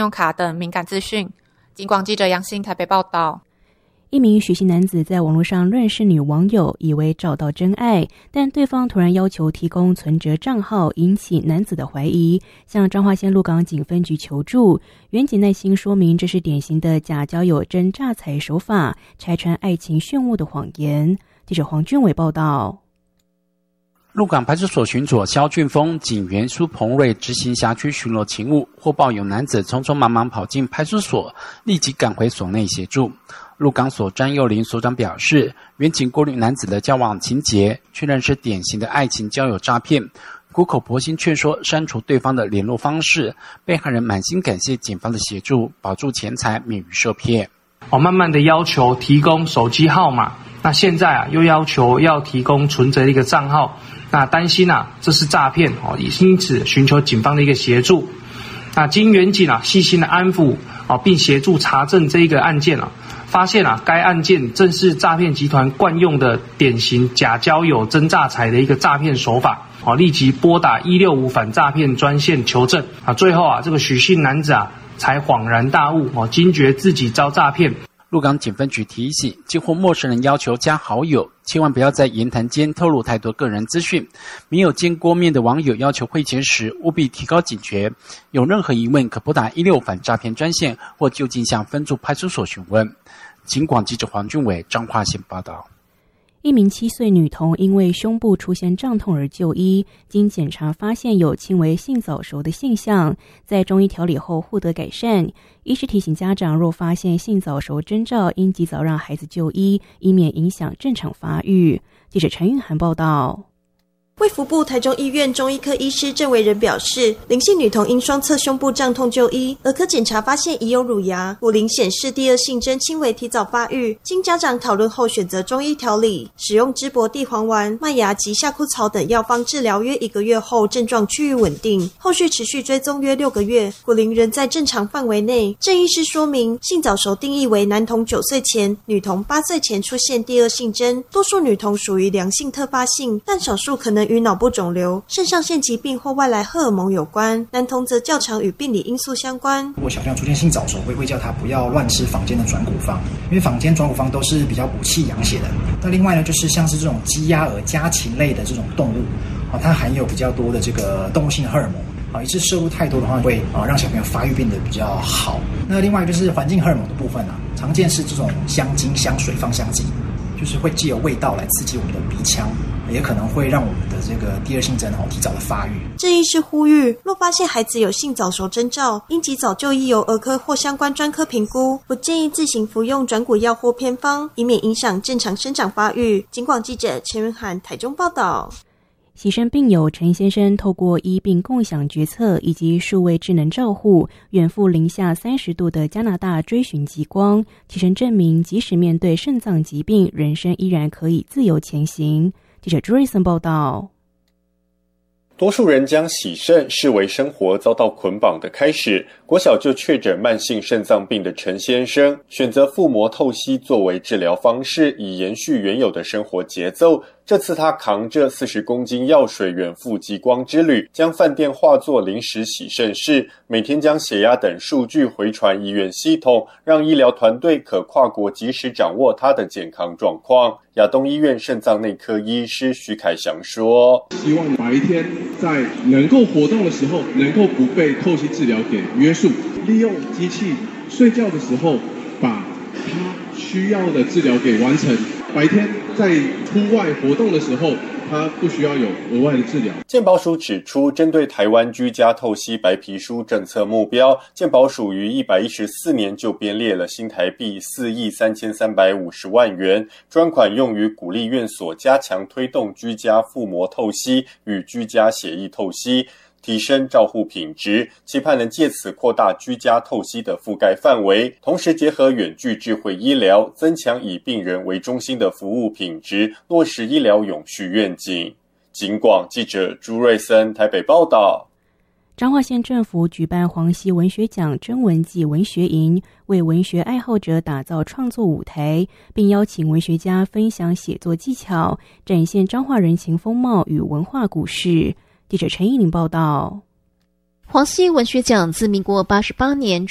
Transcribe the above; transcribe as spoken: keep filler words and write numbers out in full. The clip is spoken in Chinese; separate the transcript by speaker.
Speaker 1: 用卡等敏感资讯。警广记者杨欣台北报道。
Speaker 2: 一名许姓男子在网络上认识女网友，以为找到真爱，但对方突然要求提供存折账号，引起男子的怀疑，向彰化县鹿港警分局求助。员警耐心说明，这是典型的假交友真诈财手法，拆穿爱情炫目的谎言。记者黄俊伟报道。
Speaker 3: 鹿港派出所巡佐肖俊峰、警员苏鹏瑞执行辖区巡逻勤务，获报有男子匆匆忙忙跑进派出所，立即赶回所内协助。鹿港所詹佑林所长表示，员警过滤男子的交往情节，确认是典型的爱情交友诈骗，苦口婆心劝说删除对方的联络方式，被害人满心感谢警方的协助，保住钱财，免于受骗。
Speaker 4: 哦，慢慢的要求提供手机号码，那现在啊又要求要提供存折的一个账号，那担心啊这是诈骗哦，因此寻求警方的一个协助。那经员警啊细心的安抚啊，并协助查证这一个案件啊，发现啊该案件正是诈骗集团惯用的典型假交友真诈财的一个诈骗手法。啊，立即拨打一六五反诈骗专线求证啊，最后啊这个许姓男子啊才恍然大悟哦，惊觉自己遭诈骗。
Speaker 3: 鹿港警分局提醒，接获陌生人要求加好友，千万不要在言谈间透露太多个人资讯。没有见过面的网友要求汇钱时，务必提高警觉。有任何疑问，可拨打一六反诈骗专线，或就近向分驻派出所询问。警广记者黄俊伟彰化县报道。
Speaker 2: 一名七岁女童因为胸部出现胀痛而就医，经检查发现有轻微性早熟的现象，在中医调理后获得改善。医师提醒家长，若发现性早熟征兆，应及早让孩子就医，以免影响正常发育。记者陈韵涵报道。
Speaker 5: 卫福部台中医院中医科医师郑维仁表示，林姓女童因双侧胸部胀痛就医，儿科检查发现已有乳芽，骨龄显示第二性征轻微提早发育，经家长讨论后选择中医调理，使用芝柏地黄丸、麦芽及夏枯草等药方治疗约一个月后，症状趋于稳定，后续持续追踪约六个月，骨龄仍在正常范围内。郑医师说明，性早熟定义为男童九岁前、女童八岁前出现第二性征，多数女童属于良性特发性，但少数可能与脑部肿瘤、肾上腺疾病或外来荷尔蒙有关，男童则较常与病理因素相关。
Speaker 6: 如果小朋友出现性早熟，会会叫他不要乱吃坊间的转骨方，因为坊间转骨方都是比较补气养血的。那另外呢，就是像是这种鸡鸭鹅家禽类的这种动物，啊，它含有比较多的这个动物性的荷尔蒙。啊，一次摄入太多的话，会啊让小朋友发育变得比较好。那另外就是环境荷尔蒙的部分啊，常见是这种香精、香水、芳香剂，就是会藉由味道来刺激我们的鼻腔，也可能会让我们的这个第二性征哦提早的发育。
Speaker 5: 郑医师呼吁，若发现孩子有性早熟征兆，应及早就医由儿科或相关专科评估，不建议自行服用转骨药或偏方，以免影响正常生长发育。警广记者陈云涵台中报道。
Speaker 2: 喜生病友陈先生透过医病共享决策以及数位智能照护，远赴零下三十度的加拿大追寻极光，提升证明即使面对肾脏疾病，人生依然可以自由前行。记者朱瑞森报道。
Speaker 7: 多数人将洗肾视为生活遭到捆绑的开始。国小就确诊慢性肾脏病的陈先生，选择腹膜透析作为治疗方式，以延续原有的生活节奏。这次他扛着四十公斤药水远赴极光之旅，将饭店化作临时洗肾室，每天将血压等数据回传医院系统，让医疗团队可跨国及时掌握他的健康状况。亚东医院肾脏内科医师徐凯翔说，
Speaker 8: 希望白天在能够活动的时候，能够不被透析治疗给约束，利用机器睡觉的时候把他需要的治疗给完成，白天在户外活动的时候它不需要有额外的治疗。
Speaker 7: 健保署指出，针对台湾居家透析白皮书政策目标，健保署于一百一十四年就编列了新台币四亿三千三百五十万元专款，用于鼓励院所加强推动居家腹膜透析与居家血液透析，提升照护品质，期盼能借此扩大居家透析的覆盖范围，同时结合远距智慧医疗，增强以病人为中心的服务品质，落实医疗永续愿景。警广记者朱瑞森台北报道。
Speaker 2: 彰化县政府举办黄溪文学奖征文暨文学营，为文学爱好者打造创作舞台，并邀请文学家分享写作技巧，展现彰化人情风貌与文化故事。记者陈依玲报道。
Speaker 9: 黄溪文学奖自民国八十八年